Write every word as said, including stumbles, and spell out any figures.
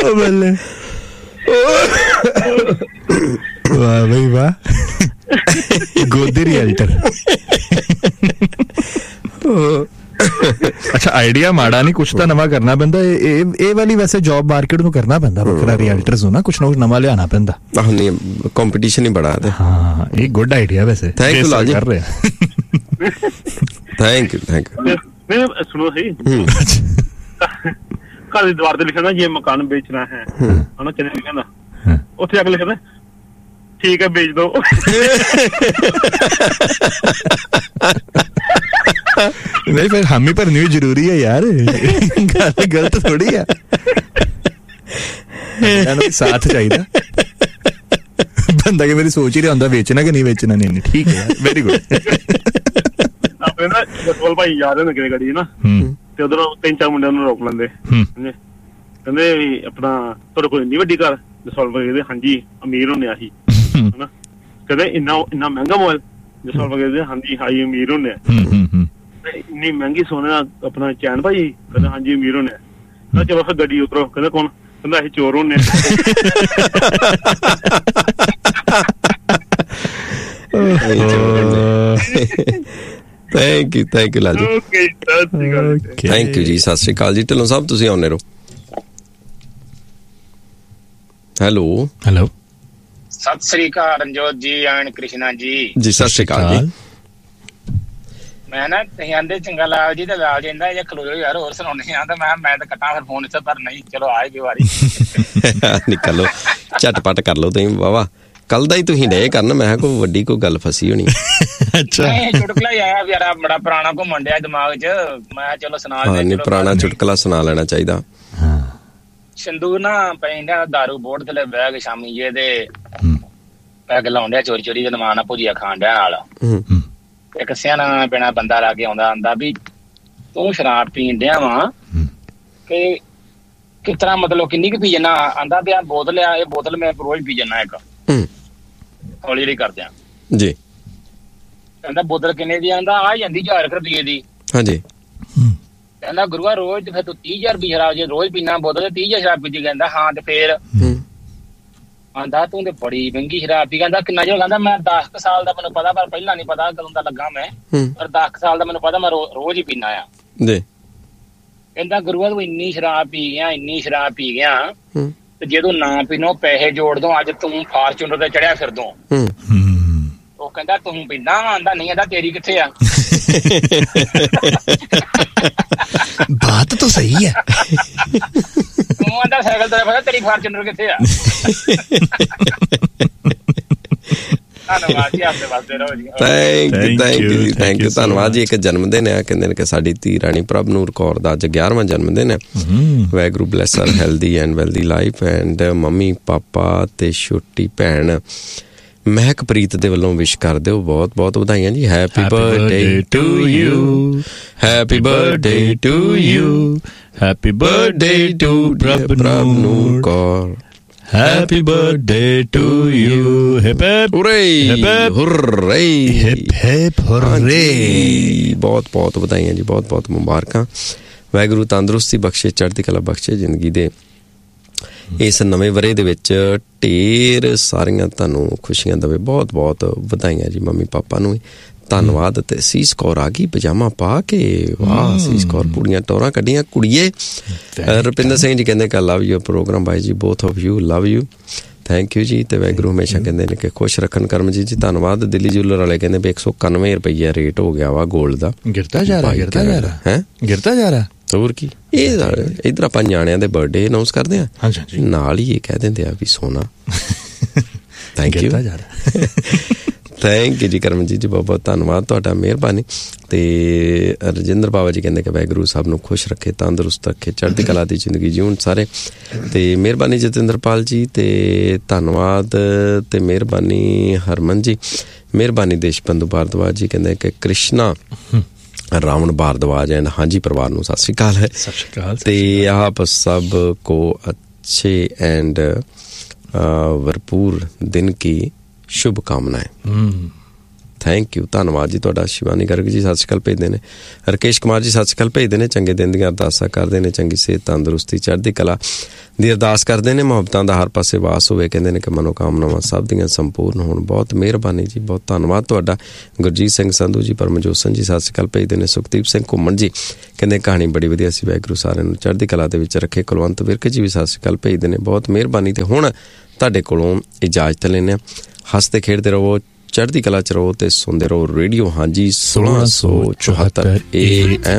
ਬੱਲੇ ਵਾਹ ਬਈ ਵਾਹ ਗੋਦੀ ਰੀਅਲਟਰ ਅੱਛਾ ਆਈਡੀਆ ਮਾੜਾ ਨਹੀਂ ਕੁਛ ਤਾਂ ਨਵਾਂ ਕਰਨਾ ਪੈਂਦਾ ਇਹ ਇਹ ਵਾਲੀ ਵੈਸੇ ਜੌਬ ਮਾਰਕੀਟ ਨੂੰ ਕਰਨਾ ਪੈਂਦਾ ਵੱਖਰਾ ਰੀਅਲਟਰਸ ਨੂੰ ਨਾ ਕੁਛ ਨਾ ਕੁਛ ਨਵਾਂ ਲਿਆਣਾ ਪੈਂਦਾ ਆਹ ਨਹੀਂ ਕੰਪੀਟੀਸ਼ਨ ਹੀ ਬੜਾ ਹੈ ਹਾਂ ਇਹ ਗੁੱਡ ਆਈਡੀਆ ਵੈਸੇ ਥੈਂਕ ਯੂ ਲਾਲ ਜੀ ਕਰ ਰਿਹਾ ਥੈਂਕ ਯੂ ਥੈਂਕ ਯੂ ਮੈਂ ਸੁਣੋ ਸਹੀ ਘਰ ਦੀ ਦੀਵਾਰ ਤੇ ਲਿਖਿਆ ਨਾ ਜੇ ਮਕਾਨ ਵੇਚਣਾ ਹੈ ਹਨਾ ਚਲੇ ਲਿਖਿਆ ਨਾ ਉੱਥੇ ਆ ਕੇ ਲਿਖਿਆ ਠੀਕ ਹੈ ਵੇਚ ਦੋ ਨਹੀਂ ਫਿਰ ਹਾਮੀ ਭਰਨੀ ਵੀ ਜ਼ਰੂਰੀ ਹੈ ਯਾਰ ਗੱਲ ਗਲਤ ਥੋੜੀ ਆ ਇਹਨਾਂ ਸਾਥ ਚਾਹੀਦਾ ਬੰਦਾ ਕਿ ਮੇਰੀ ਸੋਚ ਹੀ ਰਿਹਾ ਹੁੰਦਾ ਵੇਚਣਾ ਕਿ ਨਹੀਂ ਵੇਚਣਾ ਨਹੀਂ ਠੀਕ ਹੈ ਵੈਰੀ ਗੁੱਡ ਆਪਣੇ ਨਾ ਜਸਵਾਲ ਭਾਈ ਯਾਦ ਹੈ ਕਿਹੜੇ ਗੱਡੀ ਨਾ ਤੇ ਉਧਰੋਂ ਤਿੰਨ ਚਾਰ ਮੁੰਡਿਆਂ ਨੂੰ ਰੋਕ ਲੈਂਦੇ ਕਹਿੰਦੇ ਵੀ ਆਪਣਾ ਤੁਹਾਡੇ ਕੋਲ ਇੰਨੀ ਵੱਡੀ ਘਰ ਜਸਵਾਲ ਭਾਈ ਕਹਿੰਦੇ ਹਾਂਜੀ ਅਮੀਰ ਹੁੰਦੇ ਅਸੀਂ ਹਨਾ ਕਹਿੰਦੇ ਇੰਨਾ ਇੰਨਾ ਮਹਿੰਗਾ ਮੋਬਾਈਲ ਜਸਵਾਲ ਭਾਈ ਕਹਿੰਦੇ ਹਾਂਜੀ ਹਾਈ ਅਮੀਰ ਹੁੰਦੇ ਆ ਇੰਨੀ ਮਹਿੰਗੀ ਸੋਨੇ ਦਾ ਆਪਣਾ ਚੈਨ ਭਾਈ ਕਹਿੰਦੇ ਹਾਂਜੀ ਅਮੀਰ ਹੁੰਦੇ ਆ ਚਲੋ ਫਿਰ ਗੱਡੀ ਉਤਰੋ ਕਹਿੰਦੇ ਕੌਣ ਕਹਿੰਦਾ ਅਸੀਂ ਚੋਰ ਹੁੰਦੇ thank you thank you Lal ji thank you ਜੀ ਸਤਿ ਸ਼੍ਰੀ ਅਕਾਲ ਜੀ ਢਿੱਲੋਂ ਸਾਹਿਬ ਤੁਸੀਂ ਆਉਂਦੇ ਰਹੋ ਹੈਲੋ ਹੈਲੋ ਸਤਿ ਸ੍ਰੀ ਅਕਾਲ ਰਣਜੋਤ ਜੀ ਐਂਡ ਕ੍ਰਿਸ਼ਨਾ ਜੀ ਜੀ ਸਤਿ ਸ਼੍ਰੀ ਅਕਾਲ ਜੀ ਮੈਂ ਨਾ ਤੁਸੀਂ ਆਂਦੇ ਚੰਗਾ ਲਾਲ ਜੀ ਤੇ ਲਾਲ ਜੀ ਕਹਿੰਦਾ ਇਹ ਖਲੋ ਜਾਓ ਯਾਰ ਹੋਰ ਸੁਣਾਉਣੇ ਆ ਤਾਂ ਮੈਂ ਮੈਂ ਤਾਂ ਕੱਟਾਂ ਫਿਰ ਫੋਨ ਇੱਥੇ ਪਰ ਨਹੀਂ ਚਲੋ ਆਏ ਗਈ ਵਾਰੀ ਨਿਕਲੋ ਝਟਪਟ ਕਰ ਲਓ ਤੁਸੀਂ ਵਾਵਾ ਕੱਲ ਦਾ ਹੀ ਤੁਸੀਂ ਡੇ ਕਰਨ ਮੈਂ ਕਿਹਾ ਕੋਈ ਵੱਡੀ ਕੋਈ ਗੱਲ ਫਸੀ ਹੋਣੀ ਅੱਛਾ ਚੁਟਕਲਾ ਹੀ ਆਇਆ ਯਾਰ ਬੜਾ ਪੁਰਾਣਾ ਘੁੰਮਣ ਡਿਆ ਦਿਮਾਗ 'ਚ ਮੈਂ ਚਲੋ ਸੁਣਾ ਹਾਂ ਨਹੀਂ ਪੁਰਾਣਾ ਚੁਟਕਲਾ ਸੁਣਾ ਲੈਣਾ ਚਾਹੀਦਾ ਸਿੰਦੂਰ ਨਾ ਪੈਂਦਾ ਦਾਰੂ ਬੋਰਡ ਥੱਲੇ ਬਹਿ ਕੇ ਸ਼ਾਮੀ ਜੇ ਤੇ ਪੈਗ ਲਾਉਂਦਿਆ ਚੋਰੀ ਚੋਰੀ ਦੇ ਨਮਾਨਾ ਭੁਜੀਆ ਖਾਣ ਡਿਆ ਨਾਲ ਇੱਕ ਸਿਆਣਾ ਬਿਨਾ ਬੰਦਾ ਲਾ ਕੇ ਆਉਂਦਾ ਆਂਦਾ ਵੀ ਤੂੰ ਸ਼ਰਾਬ ਪੀਣ ਡਿਆ ਵਾ ਕਿ ਕਿਸ ਤਰ੍ਹਾਂ ਮਤਲਬ ਕਿੰਨੀ ਕੁ ਪੀ ਜਾਣਾ ਆਂਦਾ ਵੀ ਆ ਬੋਤਲ ਆ ਇਹ ਬੋਤਲ ਮੈਂ ਰੋਜ਼ ਪੀ ਜਾਣਾ ਇੱਕ ਹੌਲੀ ਹੌਲੀ ਕਰਦਿਆਂ ਜੀ ਕਹਿੰਦਾ ਬੋਤਲ ਕਿੰਨੇ ਦੀ ਆਂਦਾ ਆ ਜਾਂਦੀ ਹਜ਼ਾਰ ਰੁਪਏ ਦੀ ਹਾਂਜੀ ਕਹਿੰਦਾ ਗੁਰੂਆ ਰੋਜ਼ ਫਿਰ ਤੂੰ ਤੀਹ ਹਜ਼ਾਰ ਰੁਪਏ ਸ਼ਰਾਬ ਜੇ ਰੋਜ਼ ਪੀਣਾ ਬੋਤਲ ਤੀਹ ਹਜ਼ਾਰ ਸ਼ਰਾਬ ਪੀਤੀ ਕਹਿੰਦਾ ਹਾਂ ਤੇ ਫੇਰ ਆਂਦਾ ਤੂੰ ਤੇ ਬੜੀ ਮਹਿੰਗੀ ਸ਼ਰਾਬ ਪੀ ਕਹਿੰਦਾ ਕਿੰਨਾ ਚਿਰ ਕਹਿੰਦਾ ਮੈਂ ਦਸ ਕੁ ਸਾਲ ਦਾ ਮੈਨੂੰ ਪਤਾ ਪਰ ਪਹਿਲਾਂ ਨੀ ਪਤਾ ਕਦੋਂ ਦਾ ਲੱਗਾ ਮੈਂ ਪਰ ਦਸ ਕੁ ਸਾਲ ਦਾ ਮੈਨੂੰ ਪਤਾ ਮੈਂ ਰੋਜ਼ ਹੀ ਪੀਣਾ ਆ ਜੀ ਕਹਿੰਦਾ ਗੁਰੂਆ ਤੂੰ ਇੰਨੀ ਸ਼ਰਾਬ ਪੀ ਗਿਆ ਇੰਨੀ ਸ਼ਰਾਬ ਪੀ ਗਿਆ ਤੇ ਜਦੋਂ ਨਾ ਪੀਨੋ ਪੈਸੇ ਜੋੜ ਦੋ ਅੱਜ ਤੂੰ ਫਾਰਚੂਨਰ ਤੇ ਚੜਿਆ ਫਿਰ ਦੋ ਉਹ ਕਹਿੰਦਾ ਤੂੰ ਪੀਂਦਾ ਆਂਦਾ ਨਹੀਂ ਆਂਦਾ ਤੇਰੀ ਕਿੱਥੇ ਆ ਬਾਤ ਤਾਂ ਸਹੀ ਹੈ ਤੂੰ ਆਂਦਾ ਸਾਈਕਲ ਤੇ ਪਤਾ ਤੇਰੀ ਫਾਰਚੂਨਰ ਕਿੱਥੇ ਆ ਧੰਨਵਾਦ ਜੀ ਆਪਦੇ ਵਾਸਤੇ ਰਹੋ ਜੀ ਥੈਂਕ ਯੂ ਥੈਂਕ ਯੂ ਜੀ ਥੈਂਕ ਯੂ ਧੰਨਵਾਦ ਜੀ ਇੱਕ ਜਨਮ ਦਿਨ ਆ ਕਹਿੰਦੇ ਨੇ ਕਿ ਸਾਡੀ ਧੀ ਰਾਣੀ ਪ੍ਰਭਨੂਰ ਕੌਰ ਦਾ ਅੱਜ ਗਿਆਰਵਾਂ ਜਨਮ ਦਿਨ ਹੈ Waheguru bless Har healthy and wealthy life and mummy papa ਤੇ ਛੋਟੀ ਭੈਣ ਮਹਿਕਪ੍ਰੀਤ ਦੇ ਵੱਲੋਂ ਵਿਸ਼ ਕਰ ਦਿਓ ਬਹੁਤ ਬਹੁਤ ਵਧਾਈਆਂ ਜੀ happy birthday to you happy birthday to you happy birthday to ਪ੍ਰਭਨੂਰ Kaur Happy birthday to you. Hip hip hooray. Hip hip hooray. Hip hip hooray. ਬਹੁਤ ਬਹੁਤ ਵਧਾਈਆਂ ਜੀ ਬਹੁਤ ਬਹੁਤ ਮੁਬਾਰਕਾਂ ਵਾਹਿਗੁਰੂ ਤੰਦਰੁਸਤੀ ਬਖਸ਼ੇ ਚੜ੍ਹਦੀ ਕਲਾ ਬਖਸ਼ੇ ਜ਼ਿੰਦਗੀ ਦੇ ਇਸ ਨਵੇਂ ਵਰ੍ਹੇ ਦੇ ਵਿੱਚ ਢੇਰ ਸਾਰੀਆਂ ਤੁਹਾਨੂੰ ਖੁਸ਼ੀਆਂ ਦੇਵੇ ਬਹੁਤ ਬਹੁਤ ਵਧਾਈਆਂ ਜੀ ਮੰਮੀ ਪਾਪਾ ਨੂੰ ਧੰਨਵਾਦ ਤੇ ਸੀਸ ਕੌਰ ਆ ਗਈ ਪਜਾਮਾ ਪਾ ਕੇ ਵਾਹ ਸੀਸ ਕੌਰ ਕੁੜੀਆਂ ਟੋਰਾਂ ਕੱਢੀਆਂ ਕੁੜੀਏ ਰੁਪਿੰਦਰ ਸਿੰਘ ਜੀ ਕਹਿੰਦੇ ਕਿ ਲਵ ਯੂ ਪ੍ਰੋਗਰਾਮ ਬਾਈ ਜੀ both of you love you thank you ਜੀ ਤੇ ਵਾਹਿਗੁਰੂ ਹਮੇਸ਼ਾ ਕਹਿੰਦੇ ਨੇ ਕਿ ਖੁਸ਼ ਰੱਖਣ ਕਰਮਜੀਤ ਜੀ ਧੰਨਵਾਦ ਦਿੱਲੀ ਜੂਲਰ ਵਾਲੇ ਕਹਿੰਦੇ ਵੀ ਇੱਕ ਸੌ ਇਕਾਨਵੇਂ ਰੁਪਈਆ ਰੇਟ ਹੋ ਗਿਆ ਵਾ ਗੋਲਡ ਦਾ ਗਿਰਦਾ ਜਾ ਰਿਹਾ ਗਿਰਦਾ ਜਾ ਰਿਹਾ ਹੈ ਗਿਰਦਾ ਜਾ ਰਿਹਾ ਹੋਰ ਕੀ ਇਹ ਇੱਧਰ ਆਪਾਂ ਨਿਆਣਿਆਂ ਦੇ ਬਰਥਡੇ ਅਨਾਉਂਸ ਕਰਦੇ ਹਾਂ ਨਾਲ ਹੀ ਇਹ ਕਹਿ ਦਿੰਦੇ ਆ ਵੀ ਸੋਨਾ ਥੈਂਕ ਯੂ ਥੈਂਕ ਯੂ ਜੀ ਕਰਮਜੀਤ ਜੀ ਬਹੁਤ ਬਹੁਤ ਧੰਨਵਾਦ ਤੁਹਾਡਾ ਮਿਹਰਬਾਨੀ ਤੇ ਰਜਿੰਦਰ ਬਾਬਾ ਜੀ ਕਹਿੰਦੇ ਕਿ ਵਾਹਿਗੁਰੂ ਸਭ ਨੂੰ ਖੁਸ਼ ਰੱਖੇ ਤੰਦਰੁਸਤ ਰੱਖੇ ਚੜ੍ਹਦੀ ਕਲਾ ਦੀ ਜ਼ਿੰਦਗੀ ਜਿਉਣ ਸਾਰੇ ਤੇ ਮਿਹਰਬਾਨੀ ਜਤਿੰਦਰਪਾਲ ਜੀ ਤੇ ਧੰਨਵਾਦ ਤੇ ਮਿਹਰਬਾਨੀ ਹਰਮਨ ਜੀ ਮਿਹਰਬਾਨੀ ਦੇਸ਼ਬੰਧੂ ਭਾਰਦਵਾਜ ਜੀ ਕਹਿੰਦੇ ਕਿ ਕ੍ਰਿਸ਼ਨਾ ਰਾਵਣ ਭਾਰਦਵਾਜ ਐਂਡ ਹਾਂਜੀ ਪਰਿਵਾਰ ਨੂੰ ਸਤਿ ਸ਼੍ਰੀ ਅਕਾਲ ਹੈ ਸਤਿ ਸ਼੍ਰੀ ਅਕਾਲ ਤੇ ਆਪ ਸਭ ਕੋ अच्छे एंड भरपूर दिन की शुभकामनाएं ਥੈਂਕ ਯੂ, ਧੰਨਵਾਦ ਜੀ ਤੁਹਾਡਾ। ਸ਼ਿਵਾਨੀ ਗਰਗ ਜੀ ਸਤਿ ਸ਼੍ਰੀ ਅਕਾਲ ਭੇਜਦੇ ਨੇ। ਰਕੇਸ਼ ਕੁਮਾਰ ਜੀ ਸਤਿ ਸ਼੍ਰੀ ਅਕਾਲ ਭੇਜਦੇ ਨੇ। ਚੰਗੇ ਦਿਨ ਦੀਆਂ ਅਰਦਾਸਾਂ ਕਰਦੇ ਨੇ, ਚੰਗੀ ਸਿਹਤ, ਤੰਦਰੁਸਤੀ, ਚੜ੍ਹਦੀ ਕਲਾ ਦੀ ਅਰਦਾਸ ਕਰਦੇ ਨੇ। ਮੁਹੱਬਤਾਂ ਦਾ ਹਰ ਪਾਸੇ ਵਾਸ ਹੋਵੇ, ਕਹਿੰਦੇ ਨੇ ਕਿ ਮਨੋਕਾਮਨਾਵਾਂ ਸਭ ਦੀਆਂ ਸੰਪੂਰਨ ਹੋਣ। ਬਹੁਤ ਮਿਹਰਬਾਨੀ ਜੀ, ਬਹੁਤ ਧੰਨਵਾਦ ਤੁਹਾਡਾ। ਗੁਰਜੀਤ ਸਿੰਘ ਸੰਧੂ ਜੀ, ਪਰਮਜੋਤ ਜੀ ਸਤਿ ਸ਼੍ਰੀ ਅਕਾਲ ਭੇਜਦੇ ਨੇ। ਸੁਖਦੀਪ ਸਿੰਘ ਘੁੰਮਣ ਜੀ ਕਹਿੰਦੇ ਕਹਾਣੀ ਬੜੀ ਵਧੀਆ ਸੀ, ਵਾਹਿਗੁਰੂ ਸਾਰਿਆਂ ਨੂੰ ਚੜ੍ਹਦੀ ਕਲਾ ਦੇ ਵਿੱਚ ਰੱਖੇ। ਕੁਲਵੰਤ ਵਿਰਕ ਜੀ ਵੀ ਸਤਿ ਸ਼੍ਰੀ ਅਕਾਲ ਭੇਜਦੇ ਨੇ, ਬਹੁਤ ਮਿਹਰਬਾਨੀ। ਤੇ ਹੁਣ ਤੁਹਾਡੇ ਕੋਲੋਂ ਇਜਾਜ਼ਤ ਲੈਂਦੇ ਹਾਂ। ਹੱਸਦੇ ਖੇਡਦੇ ਰਹੋ, ਚੜ੍ਹਦੀ ਕਲਾ ਚ ਰਹੋ ਤੇ ਸੁਣਦੇ ਰਹੋ ਰੇਡੀਓ ਹਾਂਜੀ ਸੋਲਾਂ ਸੌ ਚੁਹੱਤਰ ਏ ਐਮ।